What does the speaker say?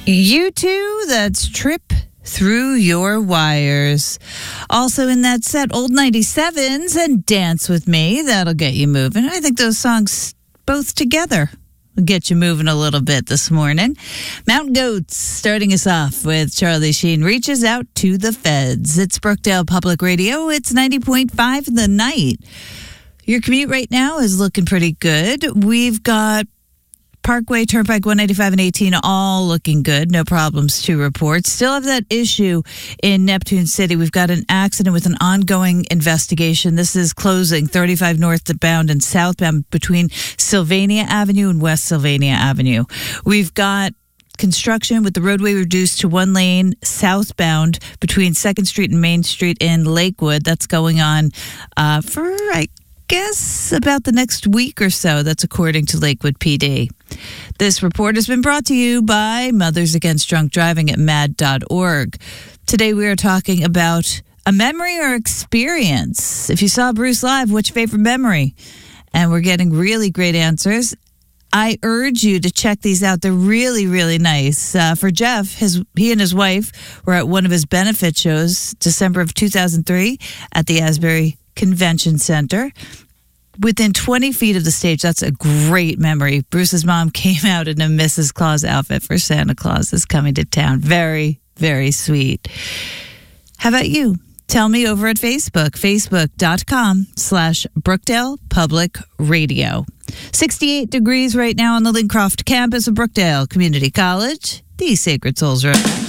U2, that's Trip Through Your Wires. Also in that set, Old 97s and Dance With Me. That'll get you moving. I think those songs both together will get you moving a little bit this morning. Mountain Goats starting us off with Charlie Sheen, Reaches Out to the Feds. It's Brookdale Public Radio. It's 90.5 The Night. Your commute right now is looking pretty good. We've got Parkway, Turnpike 195 and 18 all looking good. No problems to report. Still have that issue in Neptune City. We've got an accident with an ongoing investigation. This is closing 35 northbound and southbound between Sylvania Avenue and West Sylvania Avenue. We've got construction with the roadway reduced to one lane southbound between 2nd Street and Main Street in Lakewood. That's going on for, I guess, about the next week or so. That's according to Lakewood PD. This report has been brought to you by Mothers Against Drunk Driving at MAD.org. Today we are talking about a memory or experience. If you saw Bruce live, what's your favorite memory? And we're getting really great answers. I urge you to check these out. They're really, really nice. For Jeff, he and his wife were at one of his benefit shows, December of 2003, at the Asbury Convention Center. Within 20 feet of the stage, that's a great memory. Bruce's mom came out in a Mrs. Claus outfit for Santa Claus is coming to town. Very, very sweet. How about you? Tell me over at Facebook, facebook.com/Brookdale Public Radio. 68 degrees right now on the Lincroft campus of Brookdale Community College, the Sacred Souls Road.